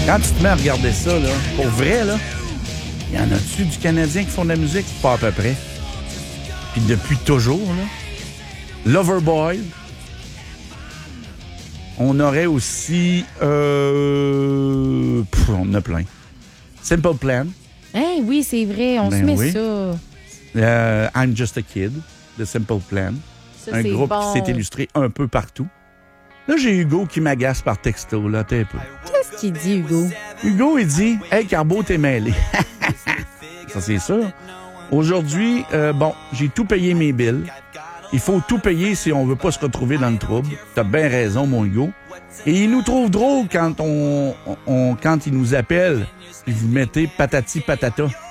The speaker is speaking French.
Quand tu te mets à regarder ça, là, pour vrai, là, il y en a-tu du Canadien qui font de la musique? Pas à peu près. Puis depuis toujours, là. Loverboy. On aurait aussi... on en a plein. Simple Plan. Hein, oui, c'est vrai, on se met ça. I'm Just a Kid, de Simple Plan. Ça, un c'est groupe bon. qui s'est illustré un peu partout. Là, j'ai Hugo qui m'agace par texto, là, t'es un peu. Qu'est-ce qu'il dit, Hugo? Hugo, il dit « Hey, Carbo, t'es mêlé. » Ça, c'est sûr. Aujourd'hui, j'ai tout payé mes billes. Il faut tout payer si on veut pas se retrouver dans le trouble. T'as bien raison, mon Hugo. Et il nous trouve drôle quand quand il nous appelle et vous mettez patati patata.